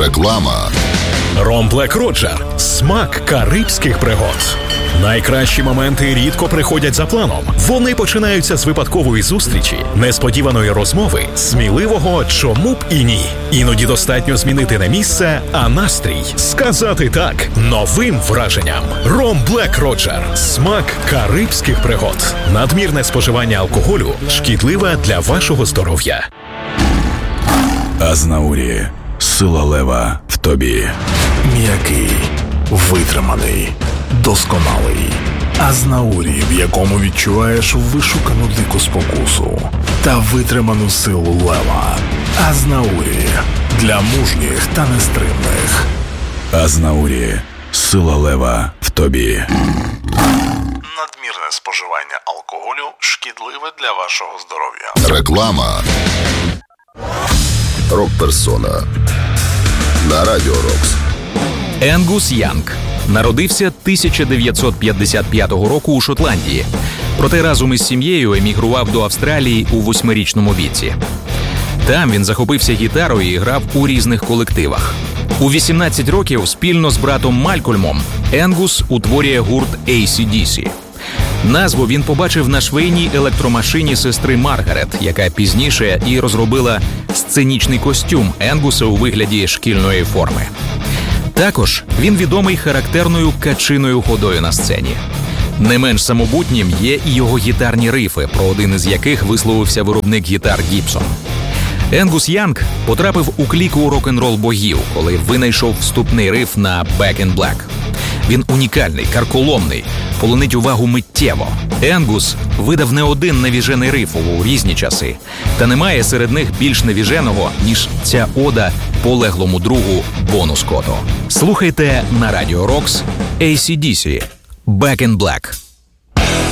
Реклама. Ром Блек Роджер – смак карибських пригод. Найкращі моменти рідко приходять за планом. Вони починаються з випадкової зустрічі, несподіваної розмови, сміливого «чому б і ні». Іноді достатньо змінити не місце, а настрій. Сказати «так» новим враженням. Ром Блек Роджер – смак карибських пригод. Надмірне споживання алкоголю шкідливе для вашого здоров'я. Азнаурі. Сила лева в тобі. М'який, витриманий, досконалий. Азнаурі, в якому відчуваєш вишукану дику спокусу та витриману силу лева. Азнаурі. Для мужніх та нестримних. Азнаурі. Сила лева в тобі. Надмірне споживання алкоголю шкідливе для вашого здоров'я. Реклама. Рок-персона на Радіо Рокс. Енгус Янг народився 1955 року у Шотландії. Проте разом із сім'єю емігрував до Австралії у 8-річному віці. Там він захопився гітарою і грав у різних колективах. У 18 років спільно з братом Малькольмом Енгус утворює гурт AC/DC. Назву він побачив на швейній електромашині сестри Маргарет, яка пізніше і розробила сценічний костюм Енгуса у вигляді шкільної форми. Також він відомий характерною качиною ходою на сцені. Не менш самобутнім є і його гітарні рифи, про один із яких висловився виробник гітар Гібсон. Енгус Янг потрапив у кліку рок-н-рол богів, коли винайшов вступний риф на «Back in Black». Він унікальний, карколомний, полонить увагу миттєво. Енгус видав не один навіжений риф у різні часи, та немає серед них більш навіженого, ніж ця ода полеглому другу Бону Скотту. Слухайте на Радіо Рокс AC/DC «Back in Black».